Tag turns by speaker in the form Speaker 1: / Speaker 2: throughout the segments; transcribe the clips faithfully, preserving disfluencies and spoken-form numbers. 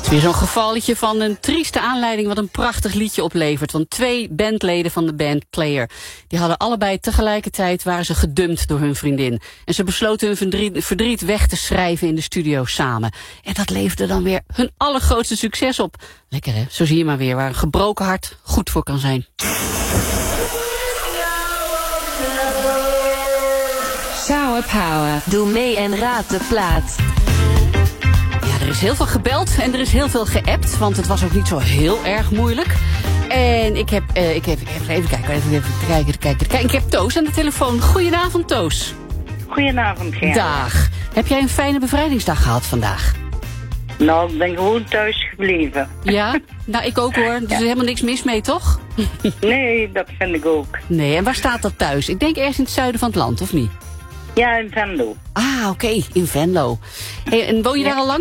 Speaker 1: Weer zo'n gevalletje van een trieste aanleiding wat een prachtig liedje oplevert. Want twee bandleden van de band Player, die hadden allebei tegelijkertijd waren ze gedumpt door hun vriendin. En ze besloten hun verdriet, verdriet weg te schrijven in de studio samen. En dat leverde dan weer hun allergrootste succes op. Lekker hè, zo zie je maar weer waar een gebroken hart goed voor kan zijn.
Speaker 2: Shower Power. Doe mee en raad de plaat.
Speaker 1: Er is heel veel gebeld en er is heel veel geappt, want het was ook niet zo heel erg moeilijk. En ik heb, uh, ik heb even, even kijken, even, even kijken, kijken, kijken. Ik heb Toos aan de telefoon. Goedenavond, Toos.
Speaker 3: Goedenavond, Gerda.
Speaker 1: Dag. Heb jij een fijne bevrijdingsdag gehad vandaag?
Speaker 3: Nou, ik ben gewoon thuis gebleven.
Speaker 1: Ja? Nou, ik ook hoor. Er is ja. helemaal niks mis mee, toch?
Speaker 3: Nee, dat vind ik ook.
Speaker 1: Nee, en waar staat dat thuis? Ik denk ergens in het zuiden van het land, of niet?
Speaker 3: Ja, in Venlo.
Speaker 1: Ah, oké, okay, in Venlo. Hey, en woon je ja. daar al lang?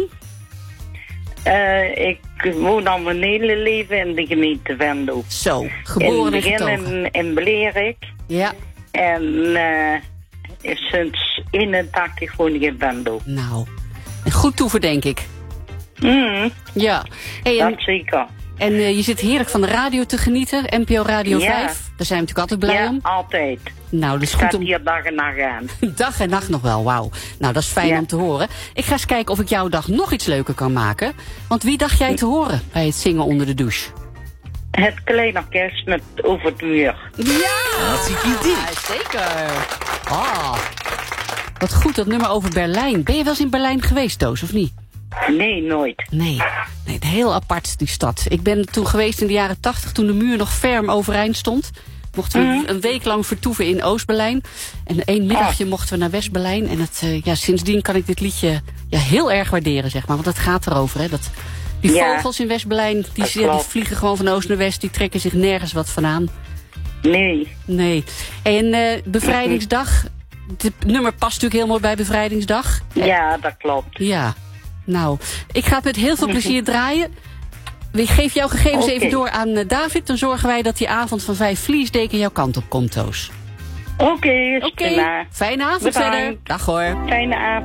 Speaker 3: Uh, ik woon al mijn hele leven in de gemeente Venlo.
Speaker 1: Zo, geboren en getogen.
Speaker 3: In het begin in, in Blerik.
Speaker 1: Ja.
Speaker 3: En uh, sinds eenentachtig woon ik in Venlo.
Speaker 1: Nou, en goed toeven, denk ik.
Speaker 3: Mm.
Speaker 1: Ja. Hey, en,
Speaker 3: dat zeker.
Speaker 1: En uh, je zit heerlijk van de radio te genieten, N P O Radio
Speaker 3: ja.
Speaker 1: vijf. Daar zijn we natuurlijk altijd blij
Speaker 3: ja,
Speaker 1: om.
Speaker 3: Ja, altijd.
Speaker 1: Nou, dat is
Speaker 3: goed
Speaker 1: goed om...
Speaker 3: hier dag en nacht aan.
Speaker 1: Dag en nacht nog wel, wauw. Nou, dat is fijn ja. om te horen. Ik ga eens kijken of ik jouw dag nog iets leuker kan maken. Want wie dacht jij te horen bij het zingen onder de douche?
Speaker 3: Het kleine orkest met Over het Muur.
Speaker 1: Ja!
Speaker 4: Hartstikke idee.
Speaker 1: Ja, zeker. Ah, wat goed, dat nummer over Berlijn. Ben je wel eens in Berlijn geweest, Toos, of niet?
Speaker 3: Nee, nooit.
Speaker 1: Nee, nee, heel apart die stad. Ik ben toen geweest in de jaren tachtig, toen de muur nog ferm overeind stond. Mochten we mm. een week lang vertoeven in Oost-Berlijn. En één middagje oh. mochten we naar West-Berlijn. En het, uh, ja, sindsdien kan ik dit liedje ja, heel erg waarderen, zeg maar. Want het gaat erover, hè. Dat, die ja. vogels in West-Berlijn, die, ja, die vliegen gewoon van oost naar west. Die trekken zich nergens wat van aan.
Speaker 3: Nee.
Speaker 1: Nee. En uh, Bevrijdingsdag, het nummer past natuurlijk heel mooi bij Bevrijdingsdag.
Speaker 3: Ja, dat klopt.
Speaker 1: Ja. Nou, ik ga het met heel veel plezier draaien. Ik geef jouw gegevens okay. even door aan uh, David. Dan zorgen wij dat die avond van vijf Vliesdeken jouw kant op komt, Toos.
Speaker 3: Oké, okay,
Speaker 1: Oké, okay. Fijne avond verder. Dag hoor.
Speaker 3: Fijne avond.